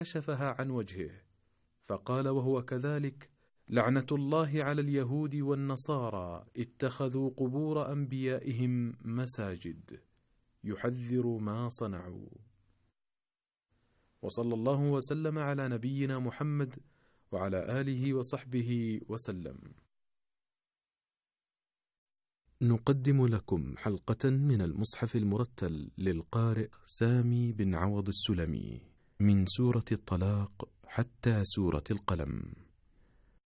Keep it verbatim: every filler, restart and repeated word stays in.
كشفها عن وجهه فقال وهو كذلك: لعنة الله على اليهود والنصارى اتخذوا قبور أنبيائهم مساجد، يحذر ما صنعوا. وصلى الله وسلم على نبينا محمد وعلى آله وصحبه وسلم. نقدم لكم حلقة من المصحف المرتل للقارئ سامي بن عوض السلمي من سورة الطلاق حتى سورة القلم.